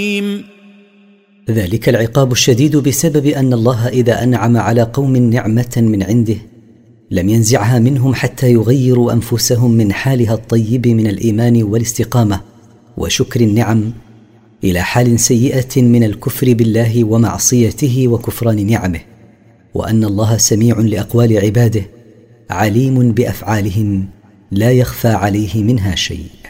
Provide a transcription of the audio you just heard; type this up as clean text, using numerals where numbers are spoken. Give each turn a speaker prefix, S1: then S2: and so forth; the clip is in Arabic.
S1: ذلك العقاب الشديد بسبب أن الله إذا أنعم على قوم نعمة من عنده لم ينزعها منهم حتى يغيروا أنفسهم من حالها الطيب من الإيمان والاستقامة وشكر النعم إلى حال سيئة من الكفر بالله ومعصيته وكفران نعمه، وأن الله سميع لأقوال عباده عليم بأفعالهم لا يخفى عليه منها شيء.